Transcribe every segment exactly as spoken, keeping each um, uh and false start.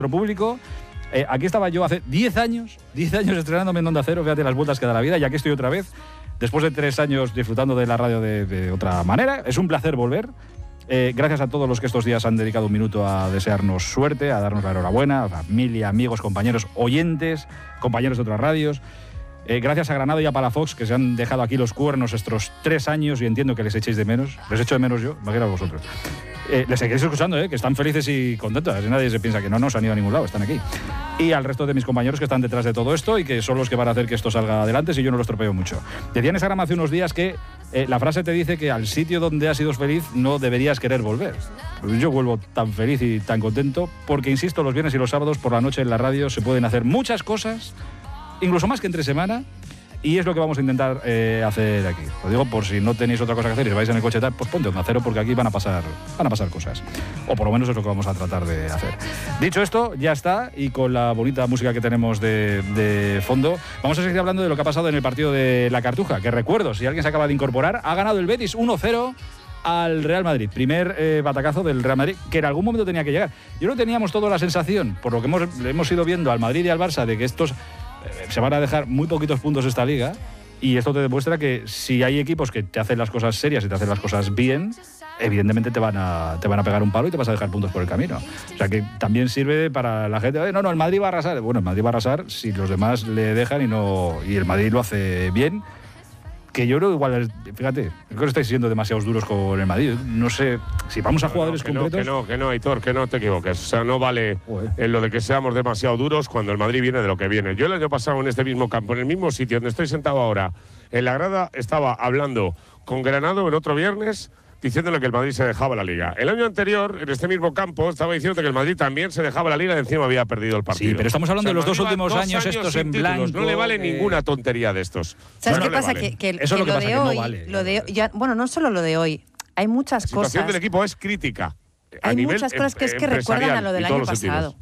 público. Eh, aquí estaba yo hace diez años, diez años estrenándome en Onda Cero, fíjate las vueltas que da la vida, y aquí estoy otra vez, después de tres años disfrutando de la radio de, de otra manera. Es un placer volver. Eh, gracias a todos los que estos días han dedicado un minuto a desearnos suerte, a darnos la enhorabuena, a familia, amigos, compañeros, oyentes, compañeros de otras radios. Eh, gracias a Granado y a Palafox, que se han dejado aquí los cuernos estos tres años, y entiendo que les echéis de menos. Les echo de menos yo, imagino a vosotros. Eh, les seguiréis escuchando, eh, que están felices y contentos. Así nadie se piensa que no, no se han ido a ningún lado, están aquí. Y al resto de mis compañeros que están detrás de todo esto y que son los que van a hacer que esto salga adelante si yo no lo estropeo mucho. Decía en Instagram hace unos días que eh, la frase te dice que al sitio donde has sido feliz no deberías querer volver. Pues yo vuelvo tan feliz y tan contento porque, insisto, los viernes y los sábados por la noche en la radio se pueden hacer muchas cosas, incluso más que entre semana, y es lo que vamos a intentar eh, hacer aquí. Lo digo por si no tenéis otra cosa que hacer y vais en el coche tal, pues ponte Onda Cero, porque aquí van a pasar van a pasar cosas. O por lo menos es lo que vamos a tratar de hacer. Dicho esto, ya está, y con la bonita música que tenemos de, de fondo, vamos a seguir hablando de lo que ha pasado en el partido de la Cartuja, que recuerdo, si alguien se acaba de incorporar, ha ganado el Betis uno cero al Real Madrid. Primer eh, batacazo del Real Madrid, que en algún momento tenía que llegar. Yo no teníamos toda la sensación, por lo que hemos, hemos ido viendo al Madrid y al Barça, de que estos se van a dejar muy poquitos puntos esta liga, y esto te demuestra que si hay equipos que te hacen las cosas serias y te hacen las cosas bien, evidentemente te van a, te van a pegar un palo y te vas a dejar puntos por el camino. O sea que también sirve para la gente, no, no, el Madrid va a arrasar. Bueno, el Madrid va a arrasar si los demás le dejan y no y el Madrid lo hace bien. Que yo creo igual, fíjate, creo que estáis siendo demasiados duros con el Madrid. No sé, si vamos a no, jugadores no, que concretos... No, que no, que no, Aitor, que no te equivoques. O sea, no vale en lo de que seamos demasiado duros cuando el Madrid viene de lo que viene. Yo el año pasado en este mismo campo, en el mismo sitio donde estoy sentado ahora, en la grada, estaba hablando con Granado el otro viernes, diciéndole que el Madrid se dejaba la Liga. El año anterior, en este mismo campo, estaba diciendo que el Madrid también se dejaba la Liga y encima había perdido el partido. Sí, pero estamos hablando, o sea, de los dos últimos dos años, años estos en títulos, blanco. No le vale eh... ninguna tontería de estos. ¿Sabes no qué no pasa? vale. Que, que, Eso que es lo que lo pasa, de que no hoy, vale. lo de, ya, bueno, no solo lo de hoy, hay muchas La situación cosas. del equipo es crítica. Hay nivel muchas cosas que es que empresarial recuerdan a lo del y año todos los pasado.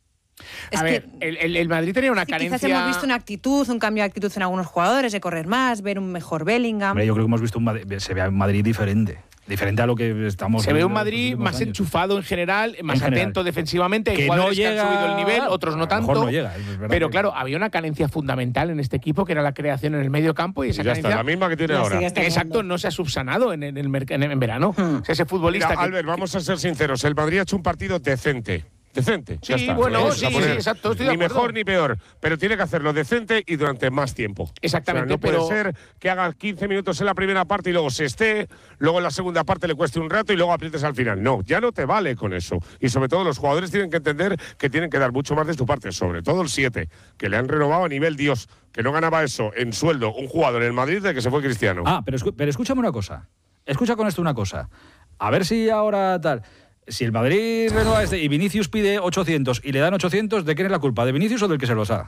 Es a que, ver, el, el, el Madrid tenía una sí, carencia... quizás hemos visto una actitud, un cambio de actitud en algunos jugadores, de correr más, ver un mejor Bellingham. Hombre, yo creo que hemos visto un Madrid, se ve un Madrid diferente. Diferente a lo que estamos Se ve un viendo Madrid más años. enchufado en general, más En general. atento defensivamente. Que Hay jugadores no que llega, han subido el nivel, otros no a lo mejor tanto. no llega, es verdad pero que... claro, había una carencia fundamental en este equipo, que era la creación en el medio campo, y esa Y ya carencia, está, la misma que tiene la ahora. sigue teniendo. exacto, no se ha subsanado en, en, el merc- en, en verano. Hmm. O sea, ese futbolista Mira, que, Albert, vamos a ser sinceros. El Madrid ha hecho un partido decente. Decente. Sí, ya está. bueno, Vamos sí, a poner sí, exacto, estoy de Ni acuerdo. mejor ni peor, pero tiene que hacerlo decente y durante más tiempo. Exactamente, O sea, no pero- puede ser que haga quince minutos en la primera parte y luego se esté, luego en la segunda parte le cueste un rato y luego aprietes al final. No, ya no te vale con eso. Y sobre todo los jugadores tienen que entender que tienen que dar mucho más de su parte, sobre todo el siete, que le han renovado a nivel Dios, que no ganaba eso en sueldo un jugador en el Madrid de que se fue Cristiano. Ah, pero, escu- pero escúchame una cosa. Escucha con esto una cosa. A ver si ahora tal... Si el Madrid renueva este y Vinicius pide ochocientos y le dan ochocientos, ¿de quién es la culpa? ¿De Vinicius o del que se los da?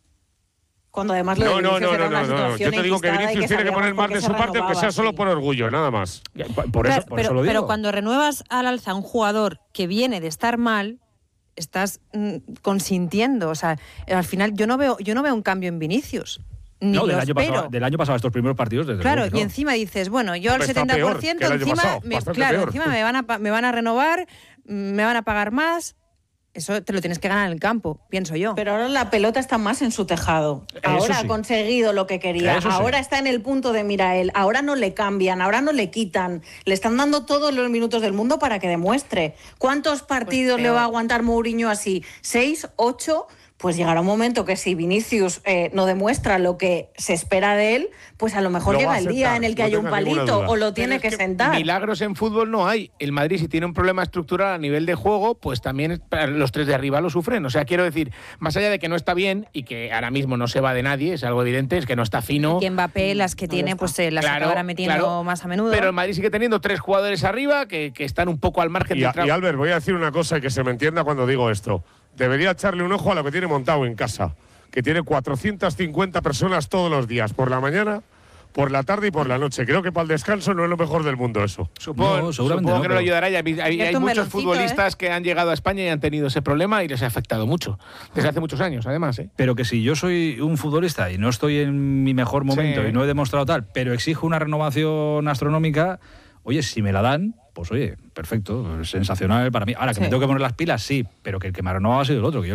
Cuando además lo de No, no, Vinicius no, era no, una no, no. situación Yo te digo que enquistada y Vinicius tiene que sabíamos poner por más qué de se su parte, aunque renovaba, sea solo sí. por orgullo, nada más. Por eso, Claro, por pero, eso lo digo. pero cuando renuevas al alza a un jugador que viene de estar mal, estás mm, consintiendo. O sea, al final yo no veo, yo no veo un cambio en Vinicius. Ni No, lo del año, espero. pasado, del año pasado, estos primeros partidos, desde Claro, luego que y no. encima dices, bueno, yo al Hombre, está setenta por peor ciento que el año encima, pasado, me, bastante claro, peor. encima me van, a, pa- me van a renovar, me van a pagar más. Eso te lo tienes que ganar en el campo, pienso yo. Pero ahora la pelota está más en su tejado. Eso Ahora sí. ha conseguido lo que quería. Eso sí. Ahora está en el punto de mira él. Ahora no le cambian, ahora no le quitan. Le están dando todos los minutos del mundo para que demuestre. ¿Cuántos partidos le peor. va a aguantar Mourinho así? ¿Seis? ¿Ocho? Pues llegará un momento que si Vinicius eh, no demuestra lo que se espera de él, pues a lo mejor Lo llega va a el día aceptar, en el que no haya un tengas ninguna palito duda. o lo tiene Pero que, es que sentar. Milagros en fútbol no hay. El Madrid, si tiene un problema estructural a nivel de juego, pues también los tres de arriba lo sufren. O sea, quiero decir, más allá de que no está bien y que ahora mismo no se va de nadie, es algo evidente, es que no está fino. Y Mbappé, las que tiene, pues se las Claro, acabará metiendo claro. más a menudo. Pero el Madrid sigue teniendo tres jugadores arriba que, que están un poco al margen Y, del a- y trabajo. Albert, voy a decir una cosa y que se me entienda cuando digo esto. Debería echarle un ojo a lo que tiene montado en casa, que tiene cuatrocientas cincuenta personas todos los días, por la mañana, por la tarde y por la noche. Creo que para el descanso no es lo mejor del mundo eso. Supongo, No, seguramente supongo no, que no le pero- ayudará. Y hay, hay- hay Cierto, un muchos meloncito, futbolistas que han llegado a España y han tenido ese problema y les ha afectado mucho. Desde hace muchos años, además. ¿eh? Pero que si yo soy un futbolista y no estoy en mi mejor momento Sí. y no he demostrado tal, pero exijo una renovación astronómica, oye, si me la dan, pues oye, perfecto, sensacional para mí. Ahora, que Sí. me tengo que poner las pilas, sí, pero que el que me ha renovado ha sido el otro, que yo